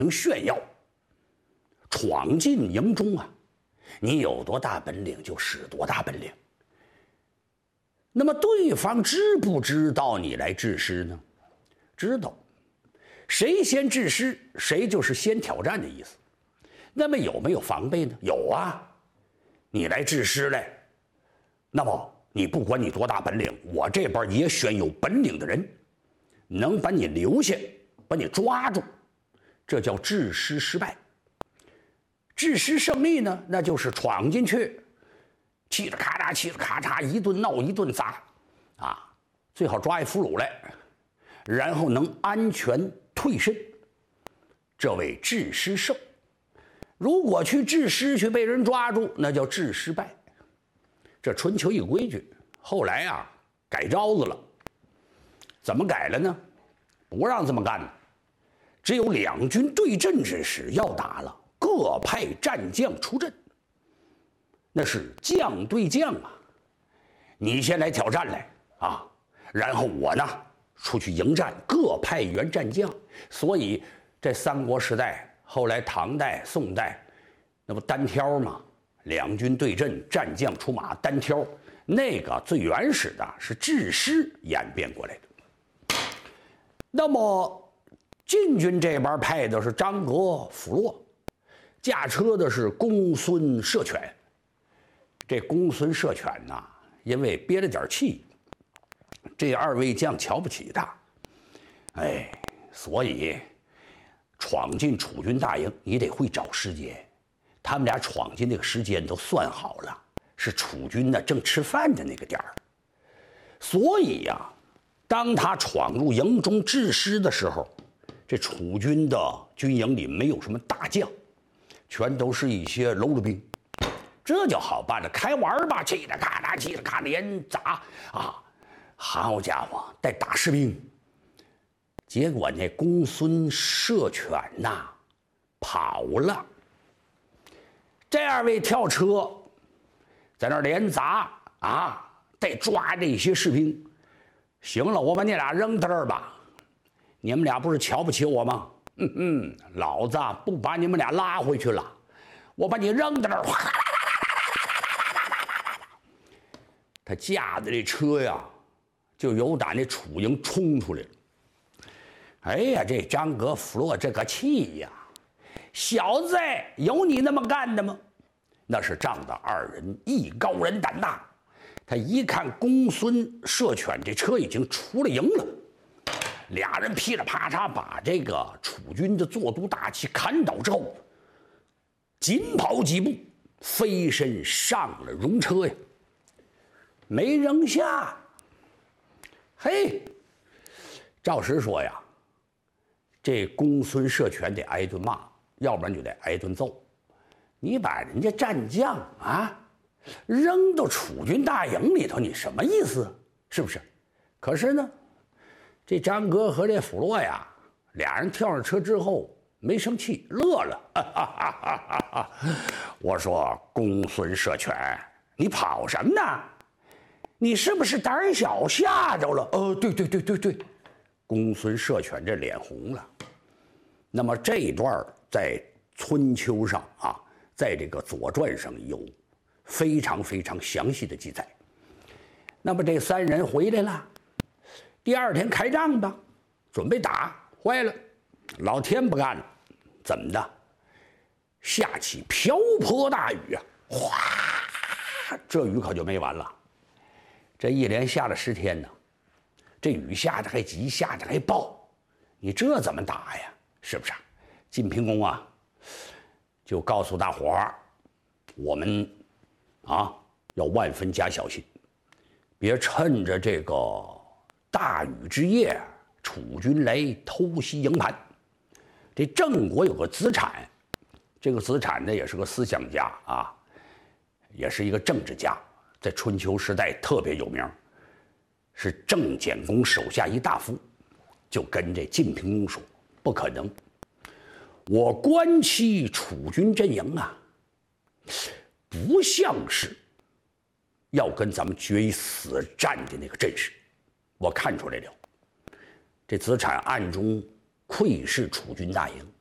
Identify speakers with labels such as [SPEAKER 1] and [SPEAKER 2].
[SPEAKER 1] 能炫耀，闯进营中啊，你有多大本领就使多大本领。那么对方知不知道你来制师呢？知道，谁先制师，谁就是先挑战的意思。那么有没有防备呢？有啊，你来制师来，那么你不管你多大本领，我这边也选有本领的人，能把你留下，把你抓住，这叫制师失败。制师胜利呢，那就是闯进去，嘁哩咔嚓，嘁哩咔嚓，一顿闹一顿砸，啊，最好抓一俘虏来，然后能安全退身，这为制师胜。如果去制师去被人抓住，那叫制师败。这春秋一规矩，后来啊改招子了。怎么改了呢？不让这么干了，只有两军对阵之时要打了，各派战将出阵。那是将对将啊，你先来挑战来啊，然后我呢出去迎战，各派员战将。所以在三国时代，后来唐代、宋代，那不单挑吗？两军对阵，战将出马，单挑。那个最原始的是制师演变过来的。那么晋军这边派的是张合、辅洛，驾车的是公孙摄犬。这公孙摄犬呐，因为憋了点气，这二位将瞧不起他，所以闯进楚军大营，你得会找时间。他们俩闯进那个时间都算好了，是楚军呢正吃饭的那个点儿。所以呀，当他闯入营中制师的时候，这楚军的军营里没有什么大将，全都是一些喽啰兵。这就好办了，开玩吧，嘁哩咔嚓，嘁哩咔连砸啊！好家伙，带打士兵。结果那公孙摄犬呐跑了，这二位跳车，在那儿连砸啊，带抓这些士兵。行了，我把你俩扔这儿吧。你们俩不是瞧不起我吗？老子不把你们俩拉回去了，我把你扔在那儿。他驾的这车呀，就由打那楚营冲出来了。哎呀，这张合、辅洛这个气呀！小子，有你那么干的吗？那是仗着二人艺高人胆大。他一看公孙摄犬这车已经出了营了，俩人噼里啪嚓把这个楚军的坐都大旗砍倒之后，紧跑几步，飞身上了戎车呀，没扔下。嘿，照实说呀，这公孙摄犬得挨顿骂，要不然就得挨顿揍。你把人家战将啊扔到楚军大营里头，你什么意思？是不是？可是呢，这张合和这辅洛呀，俩人跳上车之后没生气，乐了。我说公孙摄犬，你跑什么呢？你是不是胆小吓着了？对，公孙摄犬这脸红了。那么这一段在春秋上啊，在这个左传上有非常非常详细的记载。那么这三人回来了，第二天开仗吧，准备打，坏了，老天不干了，怎么的？下起瓢泼大雨啊！哗，这雨可就没完了。这一连下了10天呢，这雨下的还急，下的还暴，你这怎么打呀？是不是？晋平公啊，就告诉大伙儿，我们啊要万分加小心，别趁着这个大雨之夜，楚军来偷袭营盘。这郑国有个子产，这个子产呢也是个思想家啊，也是一个政治家，在春秋时代特别有名，是郑简公手下一大夫，就跟这晋平公说，不可能，我观其楚军阵营啊，不像是要跟咱们决一死战的那个阵势，我看出来了。这子产暗中窥视楚军大营，